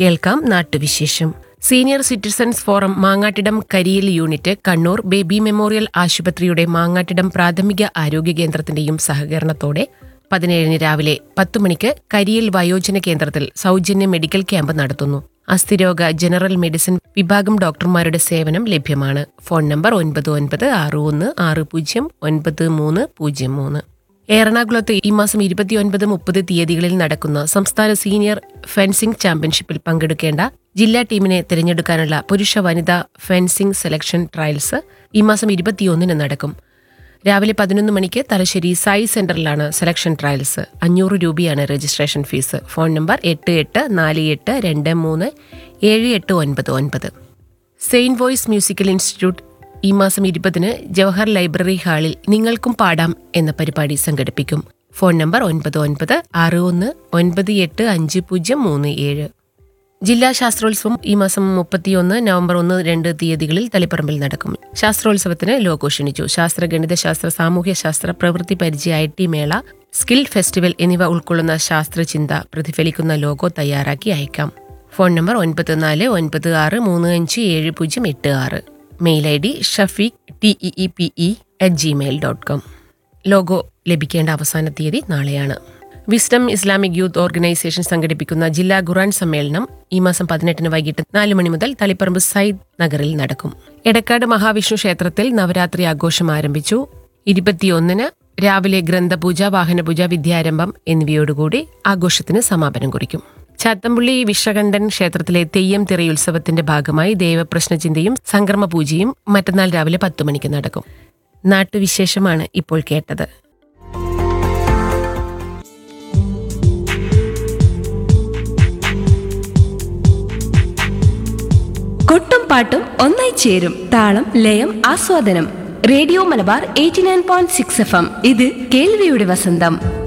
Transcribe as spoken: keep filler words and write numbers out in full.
കേൾക്കാം നാട്ടുവിശേഷം. Senior citizens forum Mangattidam കരിയിൽ unit, Kannur baby memorial ആശുപത്രിയുടെ മാങ്ങാട്ടിടം പ്രാഥമിക ആരോഗ്യ കേന്ദ്രത്തിന്റെയും സഹകരണത്തോടെ പതിനേഴിന് രാവിലെ പത്തു മണിക്ക് കരിയിൽ വയോജന കേന്ദ്രത്തിൽ സൗജന്യ മെഡിക്കൽ ക്യാമ്പ് നടത്തുന്നു. അസ്ഥിരോഗ ജനറൽ മെഡിസിൻ വിഭാഗം ഡോക്ടർമാരുടെ സേവനം ലഭ്യമാണ്. ഫോൺ നമ്പർ ഒൻപത് ഒൻപത് ആറ് ഒന്ന് ആറ് പൂജ്യം ഒൻപത് മൂന്ന് പൂജ്യം മൂന്ന്. എറണാകുളത്ത് ഈ മാസം ഇരുപത്തിയൊൻപത് മുപ്പത് തീയതികളിൽ നടക്കുന്ന സംസ്ഥാന സീനിയർ ഫെൻസിംഗ് ചാമ്പ്യൻഷിപ്പിൽ പങ്കെടുക്കേണ്ട ജില്ലാ ടീമിനെ തിരഞ്ഞെടുക്കാനുള്ള പുരുഷ വനിതാ ഫെൻസിംഗ് സെലക്ഷൻ ട്രയൽസ് ഈ മാസം ഇരുപത്തിയൊന്നിന് നടക്കും. രാവിലെ പതിനൊന്ന് മണിക്ക് തലശ്ശേരി സായി സെന്ററിലാണ് സെലക്ഷൻ ട്രയൽസ്. അഞ്ഞൂറ് രൂപയാണ് രജിസ്ട്രേഷൻ ഫീസ്. ഫോൺ നമ്പർ എട്ട് എട്ട് നാല് എട്ട് രണ്ട് മൂന്ന് ഏഴ് എട്ട് ഒൻപത് ഒൻപത്. സെയിന്റ് വോയ്സ് മ്യൂസിക്കൽ ഇൻസ്റ്റിറ്റ്യൂട്ട് ഈ മാസം ഇരുപതിന് ജവഹർ ലൈബ്രറി ഹാളിൽ നിങ്ങൾക്കും പാടാം എന്ന പരിപാടി സംഘടിപ്പിക്കും. ഫോൺ നമ്പർ ഒൻപത് ഒൻപത് ആറ് ഒന്ന് ഒൻപത് എട്ട് അഞ്ച് പൂജ്യം മൂന്ന് ഏഴ്. ജില്ലാ ശാസ്ത്രോത്സവം ഈ മാസം മുപ്പത്തിയൊന്ന് നവംബർ ഒന്ന് രണ്ട് തീയതികളിൽ തളിപ്പറമ്പിൽ നടക്കും. ശാസ്ത്രോത്സവത്തിന് ലോഗോ ക്ഷണിച്ചു. ശാസ്ത്ര, ഗണിതശാസ്ത്ര, സാമൂഹ്യ ശാസ്ത്ര, പ്രവൃത്തി പരിചയ, ഐ ടി മേള, സ്കിൽ ഫെസ്റ്റിവൽ എന്നിവ ഉൾക്കൊള്ളുന്ന ശാസ്ത്രചിന്ത പ്രതിഫലിക്കുന്ന ലോഗോ തയ്യാറാക്കി അയക്കാം. ഫോൺ നമ്പർ ഒൻപത് നാല് ഒൻപത് ആറ് മൂന്ന് അഞ്ച് ഏഴ് പൂജ്യം എട്ട് ആറ്. Mail I D Shafeeq T E E P E at Gmail dot com. Logo ലഭിക്കേണ്ട അവസാന തീയതി നാളെയാണ്. വിസ്ഡം ഇസ്ലാമിക് യൂത്ത് ഓർഗനൈസേഷൻ സംഘടിപ്പിക്കുന്ന ജില്ലാ ഖുർആൻ സമ്മേളനം ഈ മാസം പതിനെട്ടിന് വൈകിട്ട് നാല് മണി മുതൽ തളിപ്പറമ്പ് സയ്യിദ് നഗറിൽ നടക്കും. എടക്കാട് മഹാവിഷ്ണു ക്ഷേത്രത്തിൽ നവരാത്രി ആഘോഷം ആരംഭിച്ചു. ഇരുപത്തിയൊന്നിന് രാവിലെ ഗ്രന്ഥപൂജ, വാഹനപൂജ, വിദ്യാരംഭം എന്നിവയോടുകൂടി ആഘോഷത്തിന് സമാപനം കുറിക്കും. ചാത്തമ്പുള്ളി വിശ്വകണ്ഠൻ ക്ഷേത്രത്തിലെ തെയ്യം തിറയുത്സവത്തിന്റെ ഭാഗമായി ദേവപ്രശ്നചിന്തയും സംക്രമ പൂജയും മറ്റന്നാൾ രാവിലെ പത്തു മണിക്ക് നടക്കും. നാട്ടുവിശേഷമാണ് ഇപ്പോൾ കേട്ടത്. കൊട്ടും പാട്ടും ഒന്നായി ചേരും. താളം, ലയം, ആസ്വാദനം. Radio Malabar eighty nine point six F M. ഇത് കേൾവിയുടെ വസന്തം.